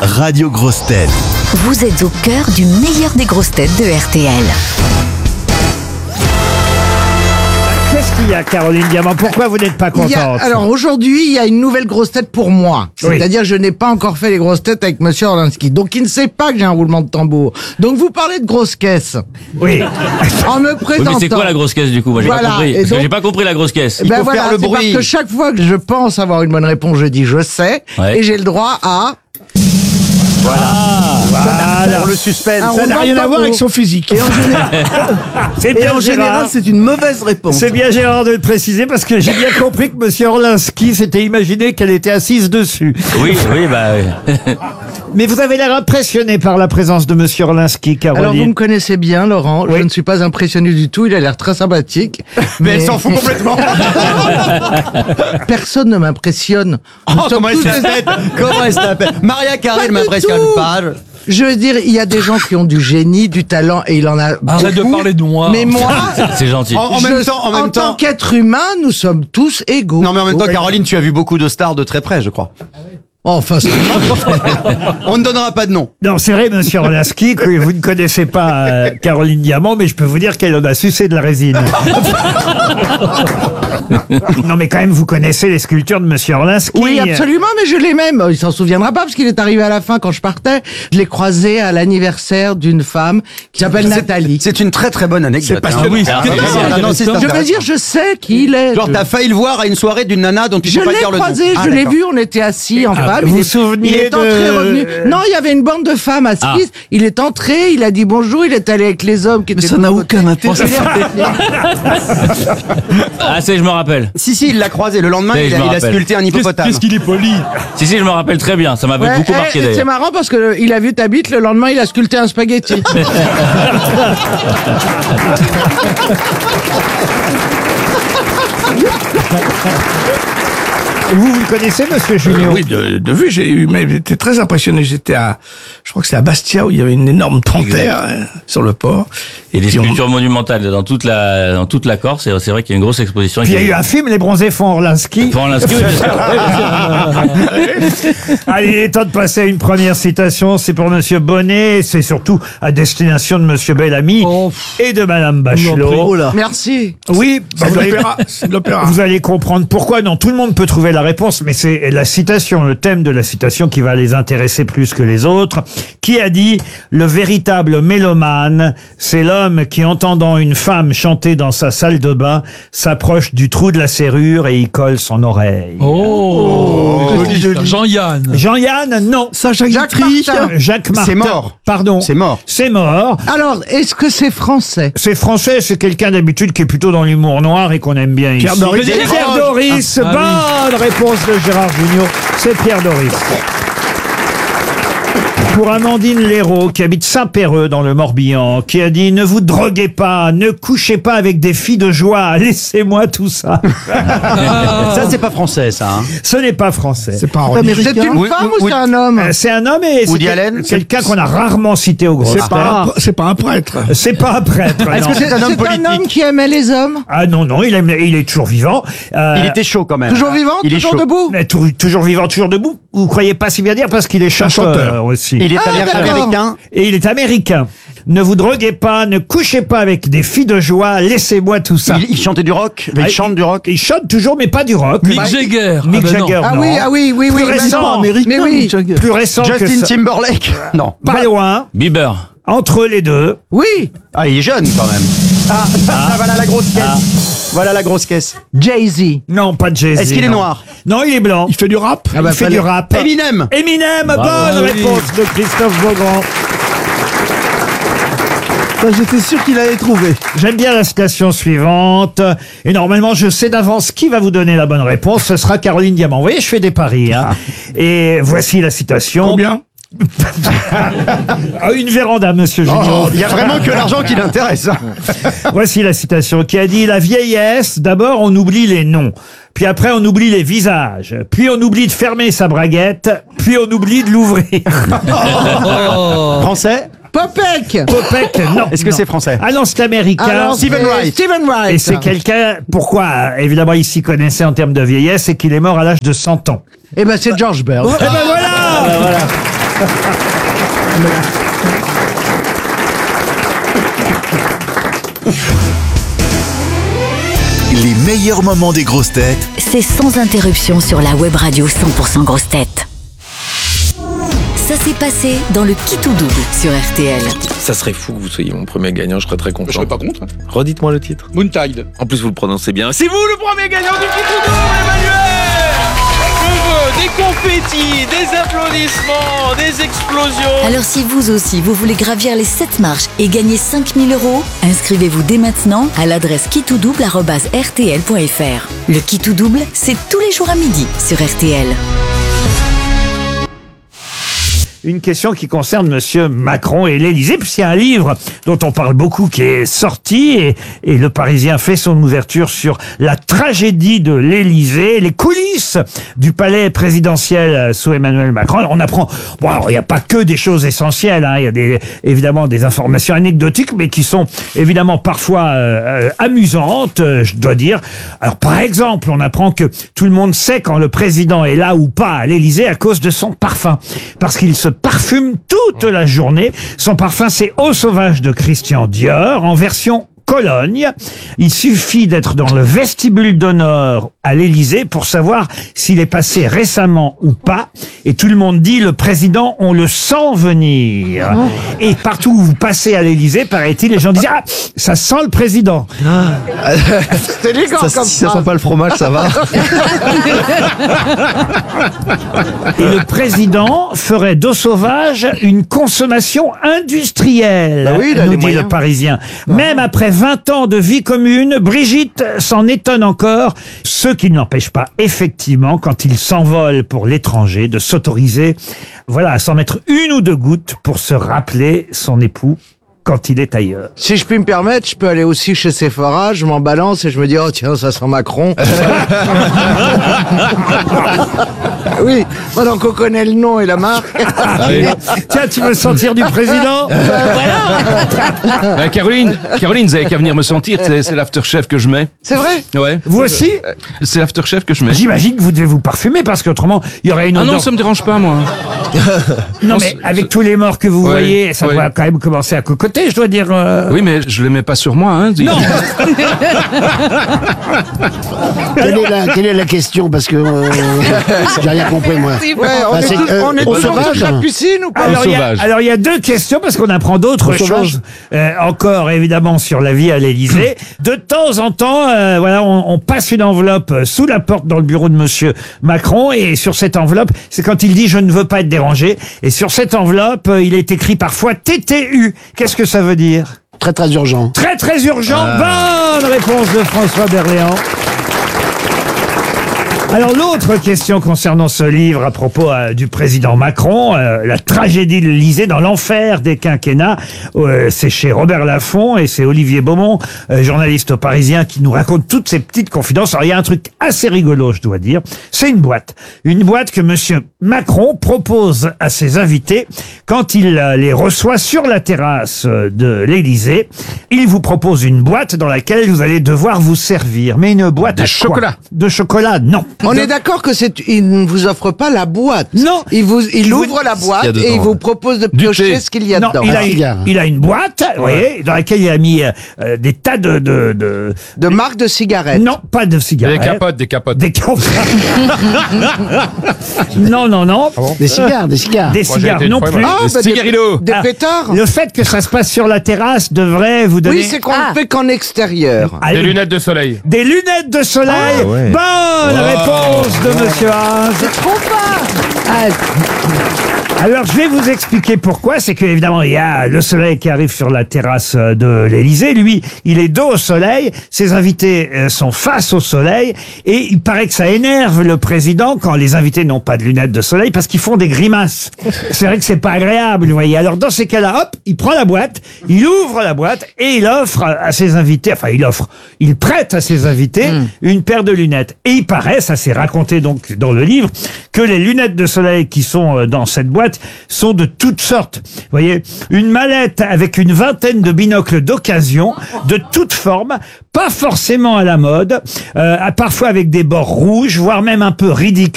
Radio Grosses Têtes. Vous êtes au cœur du meilleur des grosses têtes de RTL. Qu'est-ce qu'il y a, Caroline Diamant? Pourquoi vous n'êtes pas contente? Alors aujourd'hui, il y a une nouvelle grosse tête pour moi. Oui. C'est-à-dire, je n'ai pas encore fait les grosses têtes avec Monsieur Orlinski. Donc, il ne sait pas que j'ai un roulement de tambour. Donc, vous parlez de grosse caisse. Oui. En me Oui, présentant. mais c'est quoi la grosse caisse du coup? Moi j'ai Voilà, pas compris. et Parce que donc- j'ai pas compris la grosse caisse. Ben Il faut voilà, faire le c'est bruit. parce que chaque fois que je pense avoir une bonne réponse, je dis je sais. Ouais. Et j'ai le droit à... Voilà. Pour le suspense. Un Ça n'a roulement rien de à voir avec tambour. son physique. C'est Et bien en général, Gérard. c'est une mauvaise réponse. C'est bien Gérard de le préciser parce que j'ai bien compris que Monsieur Orlinski s'était imaginé qu'elle était assise dessus. Oui, bah. Oui. Mais vous avez l'air impressionné par la présence de Monsieur Orlinski, Caroline. Alors, vous me connaissez bien, Laurent. Oui. Je ne suis pas impressionné du tout. Il a l'air très sympathique. Mais elle s'en fout complètement. Personne ne m'impressionne. Nous sommes Comment elle tous des- s'appelle? Comment elle s'appelle? Maria Carré ne Pas du m'impressionne tout. pas. Je veux dire, il y a des gens qui ont du génie, du talent, et il en a Arrête de beaucoup. parler de moi. Mais moi, C'est gentil. En même temps, en tant qu'être humain, nous sommes tous égaux. Non, mais en même temps, Oui. Caroline, tu as vu beaucoup de stars de très près, je crois. Enfin, c'est On ne donnera pas de nom. Non, c'est vrai, Monsieur Orlinski, que vous ne connaissez pas Caroline Diamant, mais je peux vous dire qu'elle en a sucé de la résine. Non, mais quand même, vous connaissez les sculptures de Monsieur Orlinski. Oui, absolument, mais je l'ai même. Il s'en souviendra pas parce qu'il est arrivé à la fin quand je partais. Je l'ai croisé à l'anniversaire d'une femme qui s'appelle Nathalie. C'est une très très bonne anecdote. C'est passionnant. Oui, Ah, c'est oui, très oui, bien. oui. Ah non, c'est Je veux intéressant. dire, je sais qui il est. Genre, t'as failli le voir à une soirée d'une nana dont tu Je peux pas l'ai dire le nom. croisé, Ah, je l'ai d'accord. vu, on était assis en femme. vous Il vous souveniez il est entré, de- revenu. Non, il y avait une bande de femmes assises. Il est entré, il a dit bonjour, il est allé avec les hommes qui étaient. ça de n'a l'autre aucun côté. intérêt. Ah, je me rappelle. Si, il l'a croisé. Le lendemain, Oui, il je a me rappelle. sculpté un hippopotame. Qu'est-ce qu'il est poli. Si, je me rappelle très bien. Ça m'avait Ouais, beaucoup marqué et c'est d'ailleurs. marrant parce que il a vu ta bite, le lendemain il a sculpté un spaghetti. Vous le connaissez, Monsieur Junior? Oui, de vue, mais j'étais très impressionné. J'étais je crois que c'est à Bastia où il y avait une énorme panthère sur le port. Et des puis on- sculptures monumentales dans toute la Corse. Et c'est vrai qu'il y a une grosse exposition. Puis il y a eu un film, Les Bronzés font Orlinski. Pour l'inscrire, bien sûr. Allez, il est temps de passer à une première citation. C'est pour Monsieur Bonnet. C'est surtout à destination de Monsieur Bellamy et de Madame Bachelot. Merci. Oui, C'est vous de allez, l'opéra. C'est de l'opéra. vous allez comprendre pourquoi. Non, tout le monde peut trouver la réponse, mais c'est la citation, le thème de la citation qui va les intéresser plus que les autres. Qui a dit « Le véritable mélomane, c'est l'homme qui, entendant une femme chanter dans sa salle de bain, s'approche du trou de la serrure et y colle son oreille. Jean-Yann. Jean-Yann, non. Sacha Jacques Martin. Jacques Martin. C'est mort. Pardon. C'est mort. C'est mort. Alors, est-ce que c'est français? C'est français, c'est quelqu'un d'habitude qui est plutôt dans l'humour noir et qu'on aime bien Pierre ici. Doris. Pierre Doris. Bonne réponse de Gérard Junior. C'est Pierre Doris. Pour Amandine Léraud, qui habite Saint-Péreux dans le Morbihan, qui a dit « Ne vous droguez pas, ne couchez pas avec des filles de joie, laissez-moi tout ça. Ça, c'est pas français, ça. Hein. » Ce n'est pas français. C'est pas un C'est Américain. une Oui, femme oui, ou c'est un homme? C'est un homme et Woody c'est Allen. quelqu'un qu'on a rarement cité au grosses têtes. C'est pas un prêtre. C'est pas un prêtre. Est-ce non. que c'est un homme C'est un politique? homme qui aimait les hommes? Ah non, il est toujours vivant. Il était chaud quand même. Toujours vivant? Il est Toujours chaud. debout? Mais toujours vivant, toujours debout. Vous croyez pas si bien dire parce qu'il est chanteur chanteur. aussi. Il est Ah, d'accord. américain. Et il est américain. Ne vous droguez pas, ne couchez pas avec des filles de joie, laissez-moi tout ça. Il chantait du rock. Ah, Il chante du rock. Il chante toujours, mais pas du rock. Mick Jagger. Mick Ah ben non. Jagger, Ah non. oui, Plus mais récent, non. Mais oui. Plus récent que Justin ça. Timberlake. Non. Pas loin. Bieber. Entre les deux. Oui. Ah, il est jeune quand même. Voilà la grosse caisse. Voilà la grosse caisse. Jay-Z. Non, pas de Jay-Z. Est-ce qu'il est non. noir? Non, il est blanc. Il fait du rap. Ah bah, Il fait fallait- du rap. Eminem. Eminem, bonne oui. réponse de Christophe Beaugrand. J'étais sûr qu'il allait trouver. J'aime bien la citation suivante. Et normalement, je sais d'avance qui va vous donner la bonne réponse. Ce sera Caroline Diamant. Vous voyez, je fais des paris. Hein. Et voici la citation. Combien? Ah, une véranda, monsieur Junior. Il y a vraiment que l'argent qui l'intéresse. Voici la citation qui a dit « La vieillesse, d'abord on oublie les noms, puis après on oublie les visages, puis on oublie de fermer sa braguette, puis on oublie de l'ouvrir. Français? Popek. Popek, non. Est-ce que non. c'est français? Ah non, c'est américain. Alors, Stephen c'est Wright. Stephen Wright. Et c'est quelqu'un, pourquoi, évidemment, il s'y connaissait en termes de vieillesse, c'est qu'il est mort à l'âge de 100 ans. Eh ben, c'est George Bird. Eh ben voilà, Les meilleurs moments des grosses têtes. C'est sans interruption sur la web radio 100% grosses têtes. Ça s'est passé dans le Qui tout double sur RTL. Ça serait fou que vous soyez mon premier gagnant, je serais très content. Je serais pas contre. Redites-moi le titre. Moontide. En plus, vous le prononcez bien. C'est vous le premier gagnant du Qui tout double, Emmanuel. Des confettis, des applaudissements, des explosions. Alors si vous aussi, vous voulez gravir les 7 marches et gagner 5 000 €, inscrivez-vous dès maintenant à l'adresse kittoudouble@rtl.fr. Le Qui tout double, c'est tous les jours à midi sur RTL. Une question qui concerne Monsieur Macron et l'Élysée, puisqu'il y a un livre dont on parle beaucoup qui est sorti et le Parisien fait son ouverture sur la tragédie de l'Élysée, les coulisses du palais présidentiel sous Emmanuel Macron. Alors on apprend, bon, alors, il n'y a pas que des choses essentielles, hein, il y a évidemment des informations anecdotiques, mais qui sont évidemment parfois amusantes, je dois dire. Alors par exemple, on apprend que tout le monde sait quand le président est là ou pas à l'Élysée à cause de son parfum, parce qu'il se parfume toute la journée. Son parfum, c'est Eau sauvage de Christian Dior en version Cologne. Il suffit d'être dans le vestibule d'honneur à l'Élysée pour savoir s'il est passé récemment ou pas. Et tout le monde dit, le président, on le sent venir. Et partout où vous passez à l'Élysée, paraît-il, les gens disent, ah, ça sent le président. C'est élégant comme ça. Si ça sent pas le fromage, ça va. Et le président ferait d'eau sauvage une consommation industrielle, Bah oui, il a nous les dit moyens. le Parisien. Même après 20 ans de vie commune, Brigitte s'en étonne encore, ce qui ne l'empêche pas, effectivement, quand il s'envole pour l'étranger, de s'autoriser, voilà, à s'en mettre 1 ou 2 gouttes pour se rappeler son époux quand il est ailleurs. Si je puis me permettre, je peux aller aussi chez Sephora, je m'en balance et je me dis, oh tiens, ça sent Macron. Oui, maintenant qu'on connaît le nom et la marque. Tiens, tu veux sentir du président? Caroline, vous avez qu'à venir me sentir, c'est l'aftershave que je mets. C'est vrai? Ouais. Vous aussi? C'est l'aftershave que je mets. J'imagine que vous devez vous parfumer parce qu'autrement, il y aurait une Ah odeur. non, ça me dérange pas, moi. Non, mais avec tous les morts que vous Ouais, voyez, ça ouais. va quand même commencer à cocoter, je dois dire. Oui, mais je les mets pas sur moi, hein. Non. Quelle est la question? Parce que j'ai rien compris, moi. Ouais, Bah, c'est, on est au toujours sauvage. sur la piscine ou pas? Alors, il y a 2 questions parce qu'on apprend d'autres Au sauvage. choses encore évidemment sur la vie à l'Élysée. De temps en temps, voilà, on passe une enveloppe sous la porte dans le bureau de Monsieur Macron et sur cette enveloppe, c'est quand il dit je ne veux pas être dérangé. Et sur cette enveloppe, il est écrit parfois TTU. Qu'est-ce que ça veut dire? Très très urgent. Très très urgent. Bonne réponse de François Berléand. Alors l'autre question concernant ce livre à propos du président Macron, la tragédie de l'Élysée dans l'enfer des quinquennats, c'est chez Robert Laffont et c'est Olivier Beaumont, journaliste au Parisien, qui nous raconte toutes ces petites confidences. Alors il y a un truc assez rigolo, je dois dire, c'est une boîte que Monsieur Macron propose à ses invités quand il les reçoit sur la terrasse de l'Élysée. Il vous propose une boîte dans laquelle vous allez devoir vous servir, mais une boîte De à quoi? chocolat. De chocolat, non. On est d'accord que il ne vous offre pas la boîte. Non. Il ouvre la boîte dedans, et il vous ouais. propose de Du piocher thé. ce qu'il y a Non, dedans. il a une boîte, vous voyez, dans laquelle il a mis des tas de De marque de cigarettes. non, pas de cigarettes. Des capotes. Des capotes. Non. Des cigares. Des cigares non plus. Ah, bah, Cigarillo. des Ah, pétards. Le fait que ça se passe sur la terrasse devrait vous donner Oui, c'est qu'on ne fait qu'en extérieur. Ah, Des lunettes de soleil. Des lunettes de soleil. Bonne réponse de Monsieur Haas. Alors, je vais vous expliquer pourquoi. C'est que, évidemment, il y a le soleil qui arrive sur la terrasse de l'Élysée. Lui, il est dos au soleil. Ses invités sont face au soleil. Et il paraît que ça énerve le président quand les invités n'ont pas de lunettes de soleil parce qu'ils font des grimaces. C'est vrai que c'est pas agréable, vous voyez. Alors, dans ces cas-là, hop, il prend la boîte, il ouvre la boîte et il offre à ses invités, il prête à ses invités une paire de lunettes. Et il paraît, ça s'est raconté donc dans le livre, que les lunettes de soleil qui sont dans cette boîte sont de toutes sortes. Vous voyez, une mallette avec une vingtaine de binocles d'occasion, de toutes formes, pas forcément à la mode, parfois avec des bords rouges, voire même un peu ridicules.